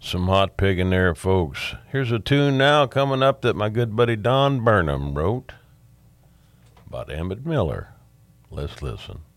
Some hot pig in there, folks. Here's a tune now coming up that my good buddy Don Burnham wrote about Emmett Miller. Let's listen.